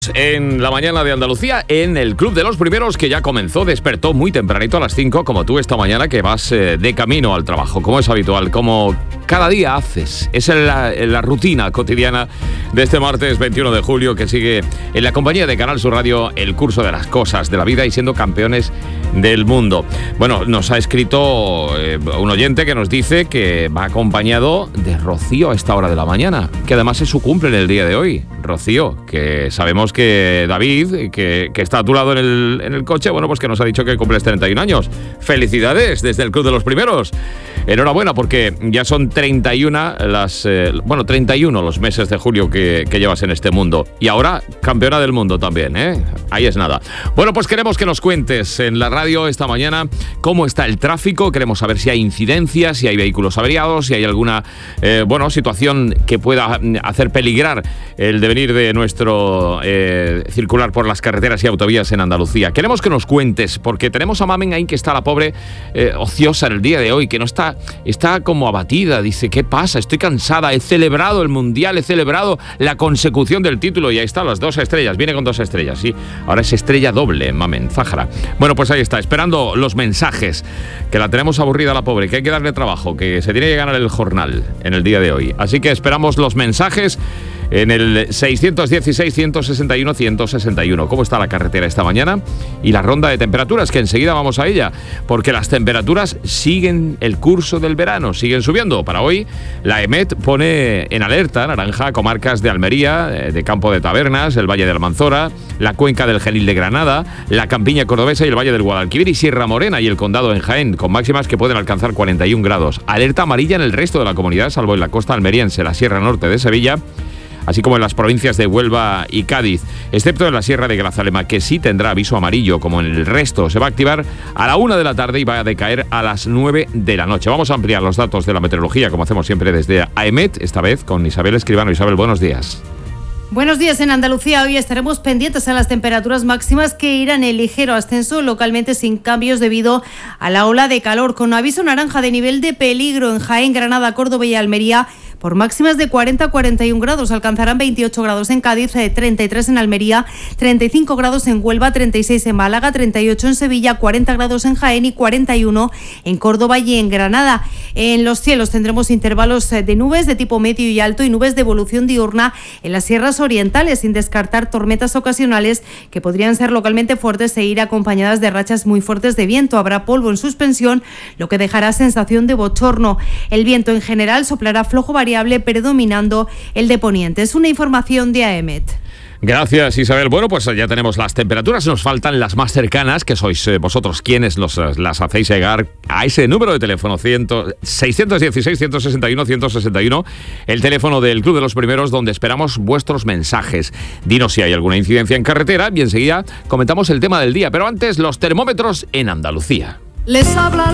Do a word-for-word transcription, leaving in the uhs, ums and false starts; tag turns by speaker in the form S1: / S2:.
S1: En la mañana de Andalucía, en el Club de los Primeros, que ya comenzó, despertó muy tempranito a las cinco, como tú esta mañana, que vas eh, de camino al trabajo, como es habitual, como cada día haces. Es la, la rutina cotidiana de este martes veintiuno de julio, que sigue en la compañía de Canal Sur Radio el curso de las cosas de la vida y siendo campeones del mundo. Bueno, nos ha escrito eh, un oyente que nos dice que va acompañado de Rocío a esta hora de la mañana, que además es su cumple en el día de hoy. Rocío, que sabemos que David, que, que está a tu lado en el, en el coche, bueno, pues que nos ha dicho que cumples treinta y un años. ¡Felicidades desde el Club de los Primeros! Enhorabuena, porque ya son treinta y uno las, eh, bueno, treinta y uno los meses de julio que, que llevas en este mundo. Y ahora, campeona del mundo también, ¿eh? Ahí es nada. Bueno, pues queremos que nos cuentes en la radio esta mañana cómo está el tráfico. Queremos saber si hay incidencias, si hay vehículos averiados, si hay alguna, eh, bueno, situación que pueda hacer peligrar el devenir de nuestro eh, circular por las carreteras y autovías en Andalucía. Queremos que nos cuentes, porque tenemos a Mamen ahí, que está la pobre eh, ociosa en el día de hoy, que no está, está como abatida. Dice, ¿qué pasa? Estoy cansada, he celebrado el Mundial, he celebrado la consecución del título y ahí están las dos estrellas. Viene con dos estrellas, sí. Ahora es estrella doble, Mamen, Zájara. Bueno, pues ahí está, esperando los mensajes, que la tenemos aburrida la pobre, que hay que darle trabajo, que se tiene que ganar el jornal en el día de hoy. Así que esperamos los mensajes en el seiscientos dieciséis, ciento sesenta y uno, ciento sesenta y uno. ¿Cómo está la carretera esta mañana? Y la ronda de temperaturas, que enseguida vamos a ella, porque las temperaturas siguen el curso del verano, siguen subiendo. Para hoy, la EMET pone en alerta naranja comarcas de Almería, de Campo de Tabernas, el Valle de Almanzora, la cuenca del Genil de Granada, la Campiña Cordobesa y el Valle del Guadalquivir y Sierra Morena y el Condado en Jaén, con máximas que pueden alcanzar cuarenta y un grados. Alerta amarilla en el resto de la comunidad, salvo en la costa almeriense, la Sierra Norte de Sevilla, así como en las provincias de Huelva y Cádiz, excepto en la Sierra de Grazalema, que sí tendrá aviso amarillo, como en el resto. Se va a activar a la una de la tarde y va a decaer a las nueve de la noche. Vamos a ampliar los datos de la meteorología, como hacemos siempre desde AEMET, esta vez con Isabel Escribano. Isabel, buenos días.
S2: Buenos días. En Andalucía hoy estaremos pendientes a las temperaturas máximas, que irán en ligero ascenso, localmente sin cambios debido a la ola de calor, con aviso naranja de nivel de peligro en Jaén, Granada, Córdoba y Almería, por máximas de cuarenta a cuarenta y un grados. Alcanzarán veintiocho grados en Cádiz, treinta y tres en Almería, treinta y cinco grados en Huelva, treinta y seis en Málaga, treinta y ocho en Sevilla, cuarenta grados en Jaén y cuarenta y uno en Córdoba y en Granada. En los cielos tendremos intervalos de nubes de tipo medio y alto y nubes de evolución diurna en las sierras orientales, sin descartar tormentas ocasionales que podrían ser localmente fuertes e ir acompañadas de rachas muy fuertes de viento. Habrá polvo en suspensión, lo que dejará sensación de bochorno. El viento en general soplará flojo variable, predominando el de poniente. Es una información de AEMET.
S1: Gracias, Isabel. Bueno, pues ya tenemos las temperaturas. Nos faltan las más cercanas, que sois eh, vosotros quienes los, las hacéis llegar a ese número de teléfono seiscientos dieciséis, ciento sesenta y uno, ciento sesenta y uno, el teléfono del Club de los Primeros, donde esperamos vuestros mensajes. Dinos si hay alguna incidencia en carretera y enseguida comentamos el tema del día. Pero antes, los termómetros en Andalucía.
S3: Les habla